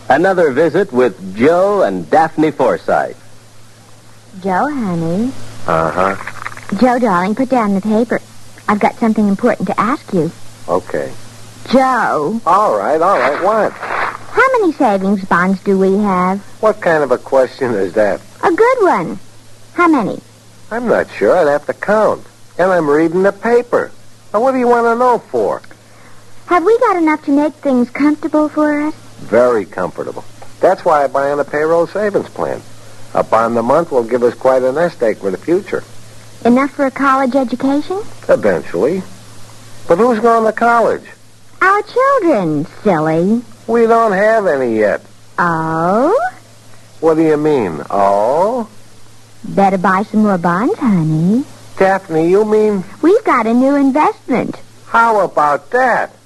Another visit with Joe and Daphne Forsythe. Joe, honey. Uh-huh. Joe, darling, put down the paper. I've got something important to ask you. Okay. Joe. All right. What? How many savings bonds do we have? What kind of a question is that? A good one. How many? I'm not sure. I'd have to count. And I'm reading the paper. Now, what do you want to know for? Have we got enough to make things comfortable for us? Very comfortable. That's why I buy on a payroll savings plan. A bond a month will give us quite a nest egg for the future. Enough for a college education? Eventually. But who's going to college? Our children, silly. We don't have any yet. Oh? What do you mean, oh? Better buy some more bonds, honey. Daphne, you mean... We've got a new investment. How about that?